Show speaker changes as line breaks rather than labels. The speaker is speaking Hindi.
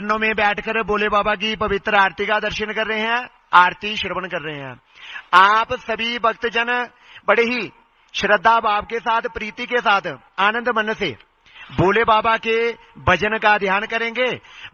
में बैठकर भोले बाबा की पवित्र आरती का दर्शन कर रहे हैं, आरती श्रवण कर रहे हैं। आप सभी भक्तजन बड़े ही श्रद्धा भाव के साथ, प्रीति के साथ, आनंद मन से भोले बाबा के भजन का ध्यान करेंगे।